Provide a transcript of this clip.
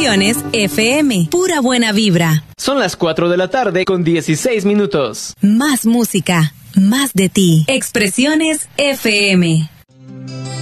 Expresiones FM. Pura buena vibra. Son las 4 de la tarde con 16 minutos. Más música, más de ti. Expresiones FM.